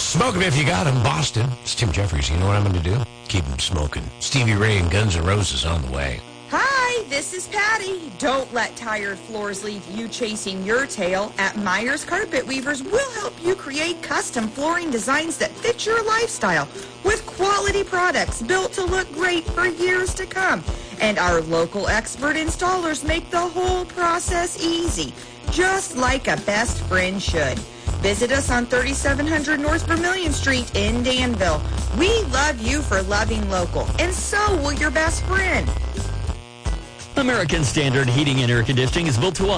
Smoke 'em if you got 'em, Boston. It's Tim Jeffries. You know what I'm going to do? Keep 'em smoking. Stevie Ray and Guns N' Roses on the way. Hi, this is Patty. Don't let tired floors leave you chasing your tail. At Myers Carpet Weavers, we'll help you create custom flooring designs that fit your lifestyle with quality products built to look great for years to come. And our local expert installers make the whole process easy, just like a best friend should. Visit us on 3700 North Vermilion Street in Danville. We love you for loving local, and so will your best friend. American Standard Heating and Air Conditioning is built to a